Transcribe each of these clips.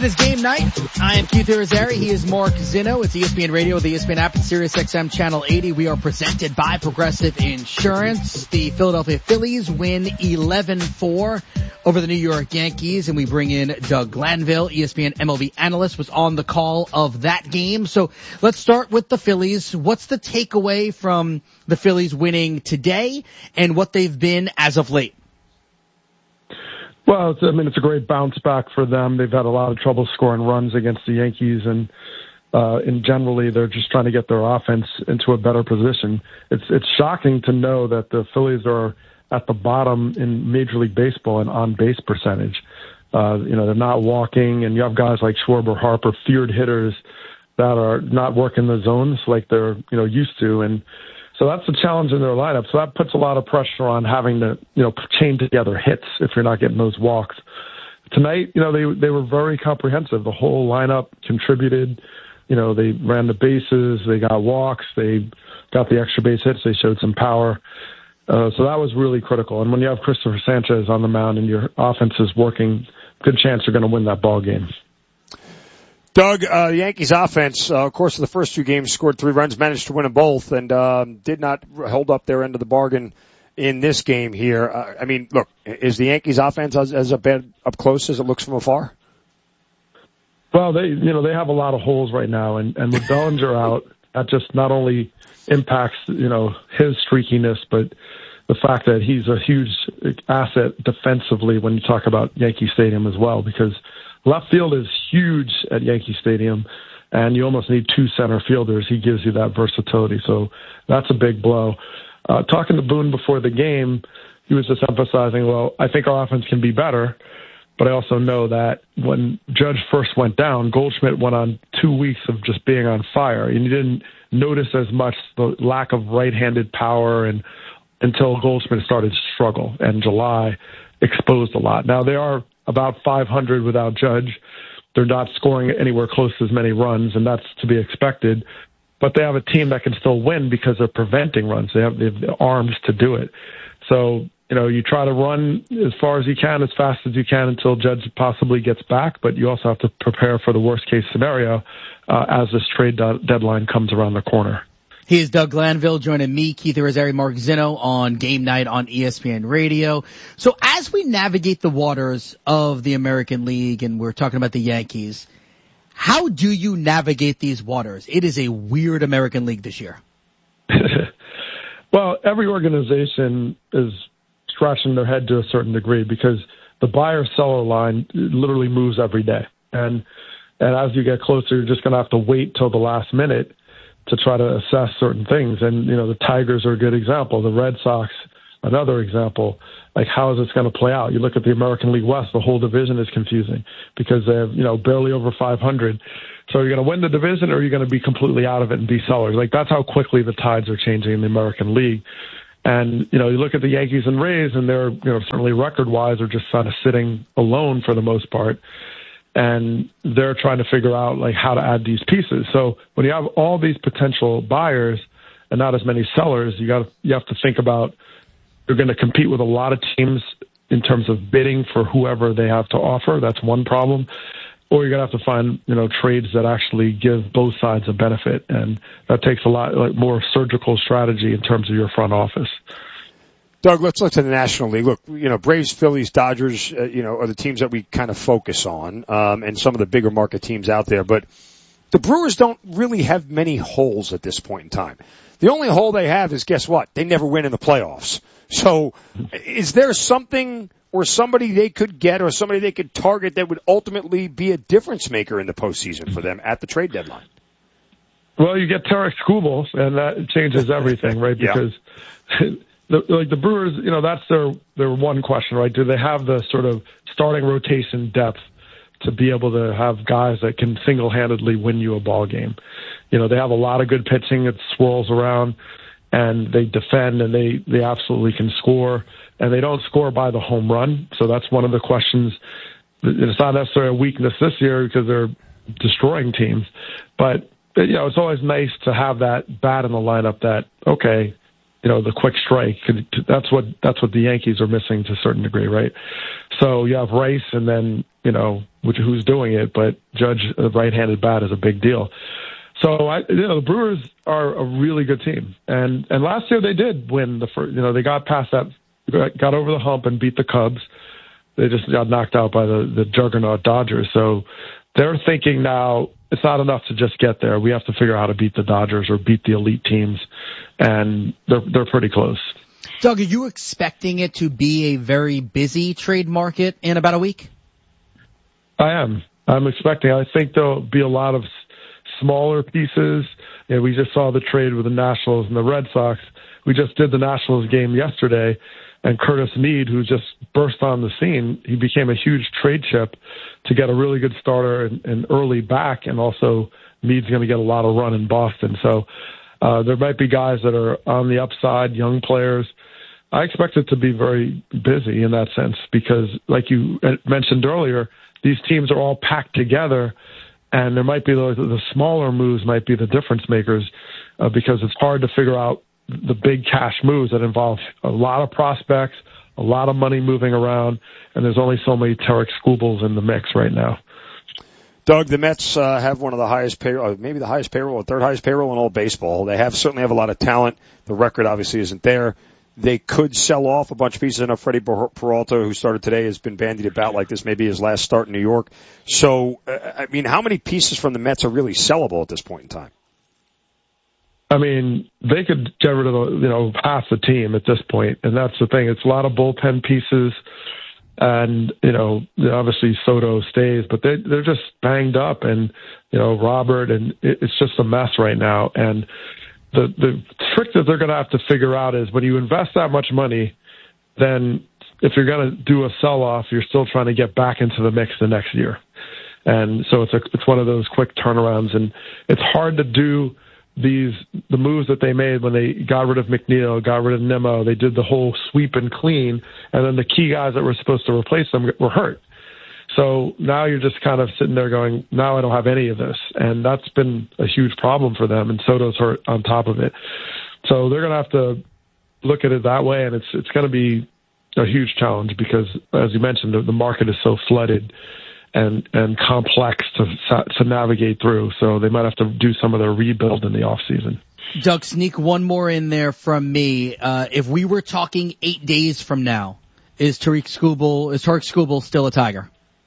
It is game night. I am Keith Irizarry. He is Mark Zinno. It's ESPN Radio, the ESPN app, and Sirius XM Channel 80. We are presented by Progressive Insurance. The Philadelphia Phillies win 11-4 over the New York Yankees, and we bring in Doug Glanville, ESPN MLB analyst, was on the call of that game. So let's start with the Phillies. What's the takeaway from the Phillies winning today and what they've been as of late? Well, it's a great bounce back for them. They've had a lot of trouble scoring runs against the Yankees, and generally they're just trying to get their offense into a better position. It's shocking to know that the Phillies are at the bottom in Major League Baseball in on-base percentage. They're not walking, and you have guys like Schwarber, Harper, feared hitters that are not working the zones like they're used to, and so that's the challenge in their lineup. So that puts a lot of pressure on having to, chain together hits if you're not getting those walks. Tonight, they were very comprehensive. The whole lineup contributed. They ran the bases, they got walks, they got the extra base hits, they showed some power. So that was really critical. And when you have Christopher Sanchez on the mound and your offense is working, good chance you're going to win that ball game. Doug, the Yankees offense, of course, of the first two games scored 3 runs, managed to win them both, and did not hold up their end of the bargain in this game here. Look, is the Yankees offense as up close as it looks from afar? Well, they have a lot of holes right now, and with Bellinger out, that just not only impacts, his streakiness, but the fact that he's a huge asset defensively when you talk about Yankee Stadium as well, because left field is huge at Yankee Stadium, and you almost need 2 center fielders. He gives you that versatility, so that's a big blow. Talking to Boone before the game, he was just emphasizing, well, I think our offense can be better, but I also know that when Judge first went down, Goldschmidt went on 2 weeks of just being on fire, and you didn't notice as much the lack of right-handed power until Goldschmidt started to struggle, and July exposed a lot. Now, they are about 500 without Judge. They're not scoring anywhere close to as many runs, and that's to be expected. But they have a team that can still win because they're preventing runs. They have the arms to do it. So, you try to run as far as you can, as fast as you can until Judge possibly gets back, but you also have to prepare for the worst-case scenario as this trade deadline comes around the corner. He is Doug Glanville joining me, Keith Irizarry, Mark Zinno on Game Night on ESPN Radio. So as we navigate the waters of the American League, and we're talking about the Yankees, how do you navigate these waters? It is a weird American League this year. Well, every organization is scratching their head to a certain degree because the buyer-seller line literally moves every day. And as you get closer, you're just going to have to wait till the last minute to try to assess certain things. And, the Tigers are a good example. The Red Sox, another example. Like, how is this going to play out? You look at the American League West, the whole division is confusing because they have, barely over 500. So you're going to win the division or you're going to be completely out of it and be sellers. Like, that's how quickly the tides are changing in the American League. And, you look at the Yankees and Rays, and they're, certainly record-wise are just kind of sitting alone for the most part. And they're trying to figure out, how to add these pieces. So when you have all these potential buyers and not as many sellers, you have to think about you're going to compete with a lot of teams in terms of bidding for whoever they have to offer. That's one problem. Or you're going to have to find, trades that actually give both sides a benefit. And that takes a lot more surgical strategy in terms of your front office. Doug, let's look to the National League. Look, Braves, Phillies, Dodgers, are the teams that we kind of focus on, and some of the bigger market teams out there. But the Brewers don't really have many holes at this point in time. The only hole they have is, guess what? They never win in the playoffs. So is there something or somebody they could get or somebody they could target that would ultimately be a difference maker in the postseason for them at the trade deadline? Well, you get Tarek Skubal, and that changes everything, right? Because the Brewers, that's their one question, right? Do they have the sort of starting rotation depth to be able to have guys that can single-handedly win you a ball game? They have a lot of good pitching. It swirls around, and they defend, and they absolutely can score. And they don't score by the home run, so that's one of the questions. It's not necessarily a weakness this year because they're destroying teams, but it's always nice to have that bat in the lineup that, okay, the quick strike. That's what the Yankees are missing to a certain degree, right? So you have Rice, and then who's doing it, but Judge, a right-handed bat is a big deal. So the Brewers are a really good team, and last year they did win the first. They got past that, got over the hump and beat the Cubs. They just got knocked out by the juggernaut Dodgers. So they're thinking now it's not enough to just get there. We have to figure out how to beat the Dodgers or beat the elite teams, and they're pretty close. Doug, are you expecting it to be a very busy trade market in about a week? I am. I'm expecting. I think there'll be a lot of smaller pieces. We just saw the trade with the Nationals and the Red Sox. We just did the Nationals game yesterday, and Curtis Mead, who just burst on the scene, he became a huge trade chip to get a really good starter and early back, and also Mead's going to get a lot of run in Boston. So there might be guys that are on the upside, young players. I expect it to be very busy in that sense because, like you mentioned earlier, these teams are all packed together, and there might be the smaller moves might be the difference makers because it's hard to figure out the big cash moves that involve a lot of prospects, a lot of money moving around, and there's only so many Tarik Skubal's in the mix right now. Doug, the Mets have one of the highest payroll, maybe the highest payroll, or third highest payroll in all baseball. They certainly have a lot of talent. The record obviously isn't there. They could sell off a bunch of pieces. I know Freddie Peralta, who started today, has been bandied about like this may be his last start in New York. So, how many pieces from the Mets are really sellable at this point in time? I mean, they could get rid of half the team at this point, and that's the thing. It's a lot of bullpen pieces, and obviously Soto stays, but they're just banged up, and Robert, and it's just a mess right now. And the trick that they're going to have to figure out is when you invest that much money, then if you're going to do a sell-off, you're still trying to get back into the mix the next year. And so it's one of those quick turnarounds, and it's hard to do the moves that they made when they got rid of McNeil, got rid of Nimmo. They did the whole sweep and clean, and then the key guys that were supposed to replace them were hurt. So now you're just kind of sitting there going, now I don't have any of this. And that's been a huge problem for them, and Soto's hurt on top of it. So they're going to have to look at it that way, and it's going to be a huge challenge because, as you mentioned, the market is so flooded and complex to navigate through. So they might have to do some of their rebuild in the off season. Doug, sneak one more in there from me. If we were talking 8 days from now, is Tarik Skubal still a Tiger?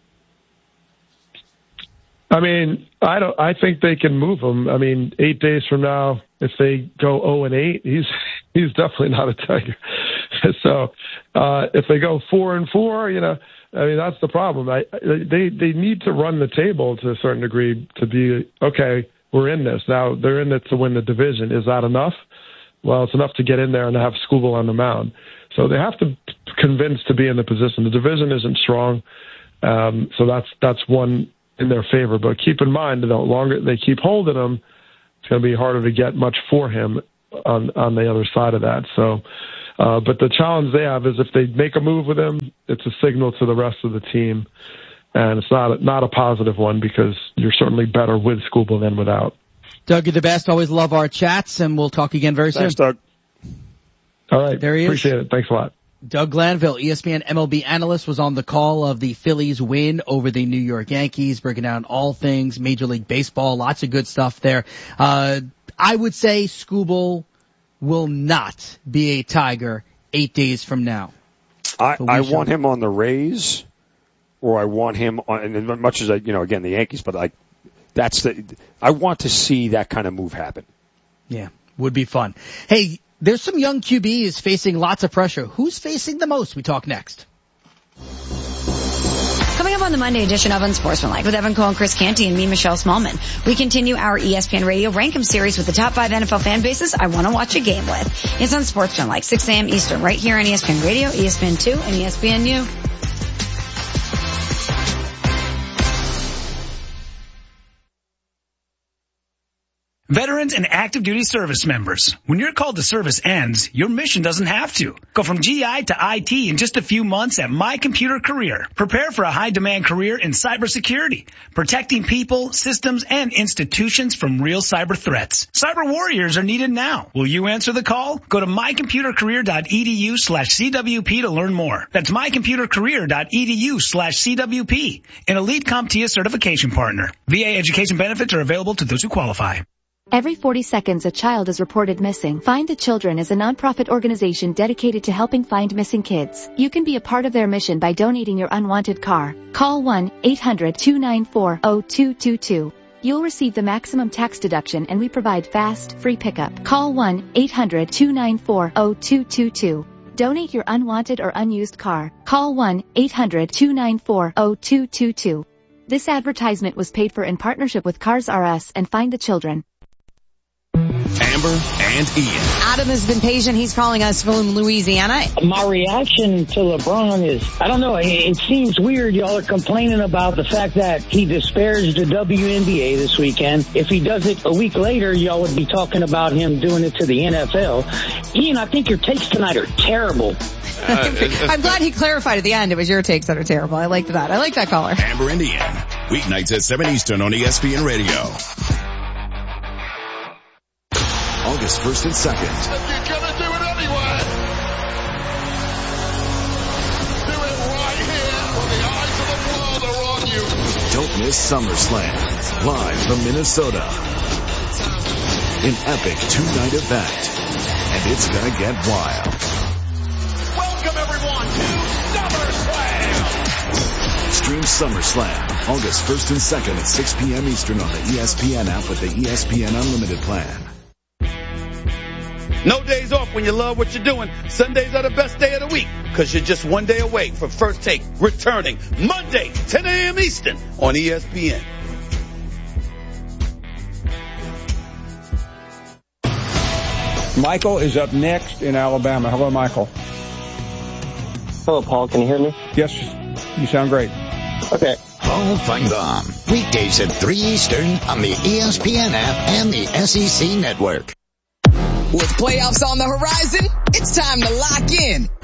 I mean, I think they can move him. I mean, 8 days from now, if they go 0-8, he's definitely not a Tiger. So if they go 4-4, I mean, that's the problem. They need to run the table to a certain degree to be, okay, we're in this. Now, they're in it to win the division. Is that enough? Well, it's enough to get in there and have Skubal on the mound. So they have to convince to be in the position. The division isn't strong, so that's one in their favor. But keep in mind, the longer they keep holding him, it's going to be harder to get much for him on the other side of that. So, but the challenge they have is if they make a move with him, it's a signal to the rest of the team, and it's not a positive one because you're certainly better with Skubal than without. Doug, you're the best. Always love our chats, and we'll talk again very soon. Thanks, Doug. All right. There he is. Appreciate it. Thanks a lot. Doug Glanville, ESPN MLB analyst, was on the call of the Phillies win over the New York Yankees, breaking down all things Major League Baseball. Lots of good stuff there. I would say Skubal will not be a Tiger 8 days from now. I want him on the Rays, or I want him on, and as much as again, the Yankees, but I want to see that kind of move happen. Yeah, would be fun. Hey, there's some young QBs facing lots of pressure. Who's facing the most? We talk next. Coming up on the Monday edition of Unsportsmanlike with Evan Cole and Chris Canty and me, Michelle Smallman, we continue our ESPN Radio Rank 'em series with the top 5 NFL fan bases I want to watch a game with. It's Unsportsmanlike, 6 a.m. Eastern, right here on ESPN Radio, ESPN2, and ESPNU. Veterans and active duty service members. When your call to service ends, your mission doesn't have to. Go from GI to IT in just a few months at My Computer Career. Prepare for a high-demand career in cybersecurity, protecting people, systems, and institutions from real cyber threats. Cyber warriors are needed now. Will you answer the call? Go to mycomputercareer.edu/CWP to learn more. That's mycomputercareer.edu/CWP. An elite CompTIA certification partner. VA education benefits are available to those who qualify. Every 40 seconds a child is reported missing. Find the Children is a nonprofit organization dedicated to helping find missing kids. You can be a part of their mission by donating your unwanted car. Call 1-800-294-0222. You'll receive the maximum tax deduction and we provide fast, free pickup. Call 1-800-294-0222. Donate your unwanted or unused car. Call 1-800-294-0222. This advertisement was paid for in partnership with Cars R Us and Find the Children. Amber and Ian. Adam has been patient. He's calling us from Louisiana. My reaction to LeBron is, I don't know, it seems weird y'all are complaining about the fact that he disparaged the WNBA this weekend. If he does it a week later, y'all would be talking about him doing it to the NFL. Ian, I think your takes tonight are terrible. I'm glad he clarified at the end. It was your takes that are terrible. I liked that. I like that caller. Amber and Ian. Weeknights at 7 Eastern on ESPN Radio. August 1st and 2nd. You're gonna do it anyway. Do it right here when the eyes of the world are on you. Don't miss SummerSlam, live from Minnesota. An epic two-night event, and it's gonna get wild. Welcome everyone to SummerSlam. Stream SummerSlam, August 1st and 2nd at 6 p.m. Eastern on the ESPN app with the ESPN Unlimited plan. No days off when you love what you're doing. Sundays are the best day of the week because you're just one day away from First Take returning Monday, 10 a.m. Eastern on ESPN. Michael is up next in Alabama. Hello, Michael. Hello, Paul. Can you hear me? Yes, you sound great. Okay. Paul Feinbaum, weekdays at 3 Eastern on the ESPN app and the SEC network. With playoffs on the horizon, it's time to lock in